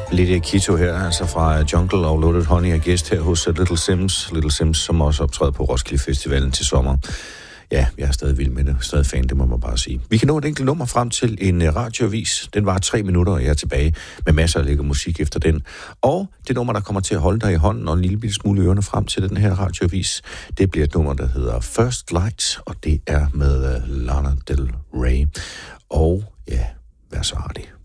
Lydia Kito her, altså fra Jungle og Loaded Honey, er gæst her hos Little Sims. Little Sims, som også optræder på Roskilde Festivalen til sommer. Ja, jeg er stadig vild med det. Stadig fan, det må man bare sige. Vi kan nå et enkelt nummer frem til en radioavis. Den var 3 minutter, og jeg er tilbage med masser af lækker musik efter den. Og det nummer, der kommer til at holde dig i hånden og en lille smule ørerne frem til den her radioavis, det bliver et nummer, der hedder First Light, og det er med Lana Del Rey. Og ja, vær så artig.